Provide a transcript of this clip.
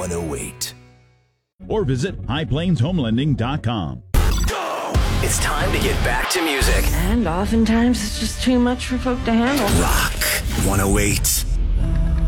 108. Or visit highplainshomelending.com. It's time to get back to music. And oftentimes it's just too much for folk to handle. Rock 108.